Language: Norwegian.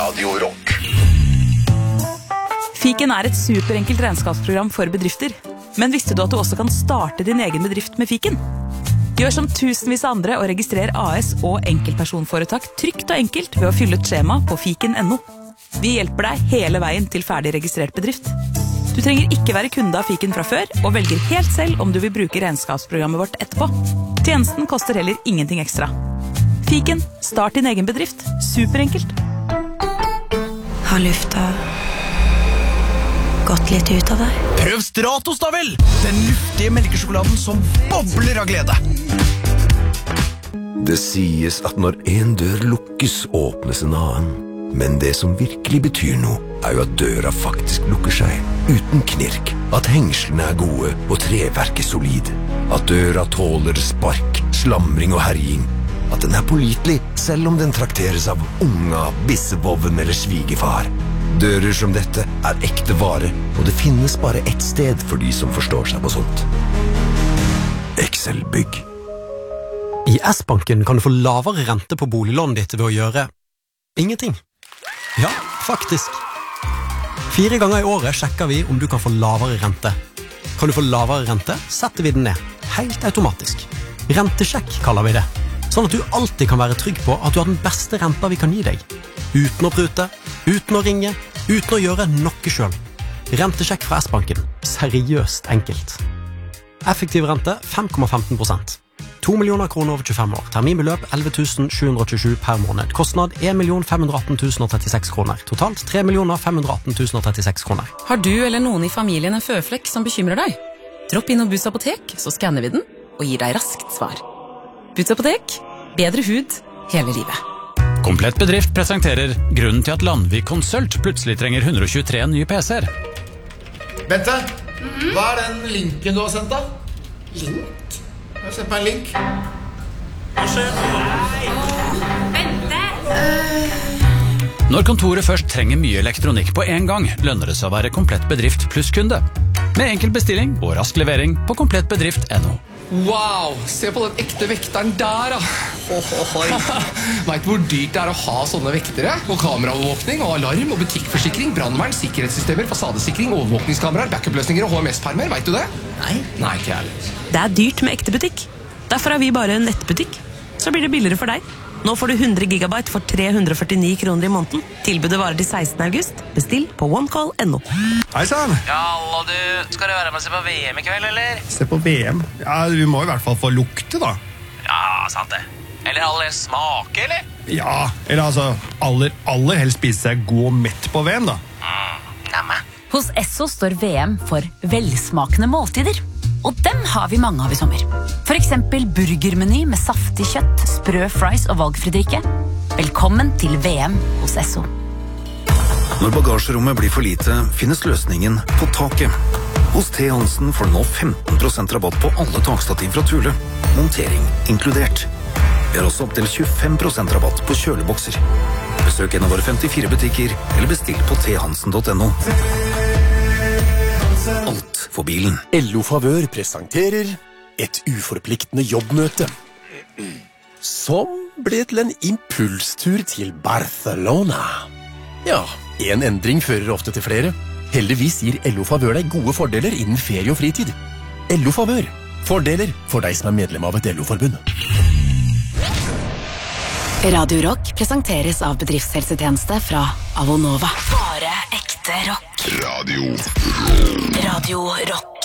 Radio Rock. Fiken et superenkelt regnskapsprogram for bedrifter. Men visste du at du også kan starte din egen bedrift med Fiken? Gjør som tusenvis av andre og registrer AS og enkeltpersonforetak trygt og enkelt ved å fylle et skjema på fiken.no. Vi hjelper deg hele veien til ferdig registrert bedrift. Du trenger ikke være kunde av Fiken fra før, og velger helt selv om du vil bruke regnskapsprogrammet vårt etterpå. Tjenesten koster heller ingenting ekstra. Fiken, start din egen bedrift. Superenkelt. Har lufta gått litt ut av deg? Prøv Stratos da vel! Den luftige melkesjokoladen som bobler av glede. Det sies at når en dør lukkes, åpnes en annen. Men det som virkelig betyr noe, jo at døra faktisk lukker seg, uten knirk. At hengslene gode og treverket solid. At døra tåler spark, slamring og herjing. At den pålitelig, selv om den trakteres av unga, bissevoven eller svigerfar. Dører som dette ekte vare, og det finnes bare ett sted for de som forstår seg på sånt. Excel Bygg. I S-banken kan du få lavere rente på boliglånet ditt ved å gjøre ingenting. Ja, faktisk. 4 ganger i året sjekker vi om du kan få lavere rente. Kan du få lavere rente, setter vi den ned. Helt automatisk. Rentesjekk kaller vi det. Sånn at du alltid kan være trygg på at du har den beste renta vi kan gi deg. Uten å prute, uten å ringe, uten å gjøre noe selv. Rentesjekk fra S-banken. Seriøst enkelt. Effektiv rente 5,15%. 2 millioner kroner over 25 år. Terminbeløp 11 727 per måned. Kostnad 1 518 036 kroner. Totalt 3 518 036 kroner. Har du eller noen i familien en føflekk som bekymrer deg? Dropp inn og Boots apotek, så skanner vi den og gir deg raskt svar. Boots apotek. Bedre hud hele livet. Komplett bedrift presenterer grunnen til at Landvik Konsult plutselig trenger 123 nye PC-er. Bente, hva den linken du har sendt da? Link? Jeg har sendt meg en link. Når kontoret først trenger mye elektronikk på en gang, lønner det seg å være komplett bedrift pluss kunde. Med enkel bestilling og rask levering på komplettbedrift.no. Wow, se på den ekte vekteren der da. Vet du hvor dyrt det å ha sånne vektere? Og kameraovervåkning, og alarm, og butikkforsikring, brandvern, sikkerhetssystemer, fasadesikring, overvåkningskameraer, backup-løsninger og HMS-permer, vet du det? Nei, ikke ærlig. Det dyrt med ekte butikk. Derfor vi bare en nettbutikk. Så blir det billigere for deg. Nå får du 100 gigabyte for 349 kroner i måneden. Tilbudet varer til 16. august. Bestill på onecall.no. Hei sann! Ja, hallo du. Skal du være med og se på VM i kveld, eller? Se på VM? Ja, vi må i hvert fall få lukte da. Ja, sant det. Eller aller smake, eller? Ja, eller altså, aller helst spise seg god og mett på VM da. Nemme. Hos Esso står VM for velsmakende måltider. Og dem har vi mange av i sommer. For eksempel burgermeny med saftig kjøtt, sprø fries og valgfridrikke. Velkommen til VM hos Esso. Når bagasjerommet blir for lite, finnes løsningen på taket. Hos T. Hansen får du nå 15% rabatt på alle takstativ fra Thule. Montering inkludert. Vi har også opp til 25% rabatt på kjølebokser. Besøk en av våre 54 butikker, eller bestill på thansen.no. Alt for bilen. LO Favør presenterer et uforpliktende jobbmøte. Som ble til en impulstur til Barcelona. Ja, en endring fører ofte til flere. Heldigvis gir LO Favør deg gode fordeler innen ferie og fritid. LO Favør. Fordeler for deg som medlem av et LO-forbund. Radio Rock presenteres av bedriftshelsetjeneste fra Avonova. Bare ekte rock. Radio Rock. Radio Rock.